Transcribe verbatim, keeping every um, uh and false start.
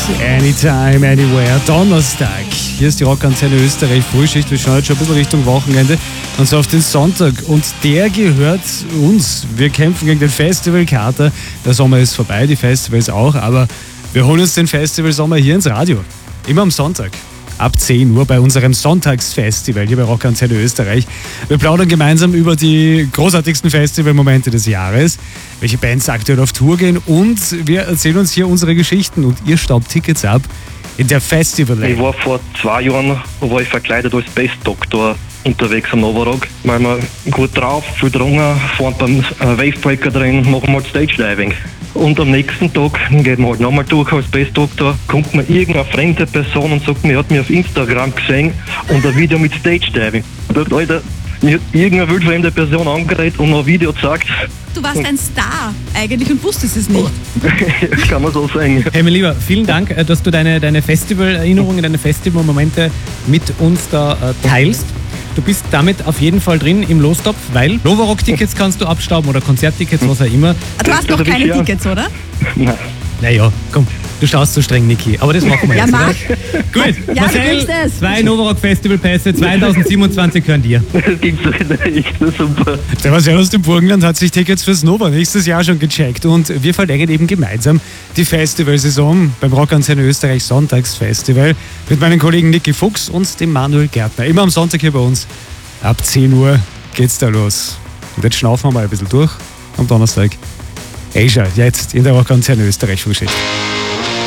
Anytime, Anywhere, Donnerstag. Hier ist die Rockantenne Österreich Frühschicht. Wir schauen jetzt schon ein bisschen Richtung Wochenende und so auf den Sonntag. Und der gehört uns. Wir kämpfen gegen den Festivalkater. Der Sommer ist vorbei, die Festivals auch, aber wir holen uns den Festivalsommer hier ins Radio. Immer am Sonntag. Ab zehn Uhr bei unserem Sonntagsfestival hier bei Rockantenne Österreich. Wir plaudern gemeinsam über die großartigsten Festivalmomente des Jahres, welche Bands aktuell auf Tour gehen und wir erzählen uns hier unsere Geschichten und ihr staubt Tickets ab in der Festival Lane. Ich war vor zwei Jahren war ich verkleidet als Space Doctor unterwegs am Novarock, weil wir gut drauf, viel drungen, fahren beim äh, Wavebreaker drin, machen halt Stage Diving. Und am nächsten Tag geht man halt nochmal durch als Space Doctor, kommt mir irgendeine fremde Person und sagt mir, hat mich auf Instagram gesehen und ein Video mit Stage Diving. Ich dachte, Alter, mir hat irgendeine wildfremde Person angeredet und noch ein Video gezeigt. Du warst ein Star eigentlich und wusstest es nicht. Das kann man so sagen. Hey, mein Lieber, vielen Dank, dass du deine, deine Festival-Erinnerungen, deine Festivalmomente mit uns da äh, teilst. Du bist damit auf jeden Fall drin im Lostopf, weil Novarock-Tickets kannst du abstauben oder Konzerttickets, was auch immer. Du hast noch keine ja. Tickets, oder? Nein. Naja, komm, du schaust so streng, Niki. Aber das machen wir Ja, jetzt. mach. Gut, Ja, Marcel, du kriegst es. zwei Novarock-Festival-Pässe zweitausendsiebenundzwanzig hören dir. Das gibt's echt, das ist super. Der Marcel aus dem Burgenland hat sich Tickets fürs Nova nächstes Jahr schon gecheckt und wir verlängern eben gemeinsam die Festivalsaison beim Rockantenne Österreich Sonntagsfestival mit meinen Kollegen Niki Fuchs und dem Manuel Gärtner. Immer am Sonntag hier bei uns. Ab zehn Uhr geht's da los. Und jetzt schnaufen wir mal ein bisschen durch am Donnerstag. Asia, jetzt in der Rockantenne Österreich Frühschicht.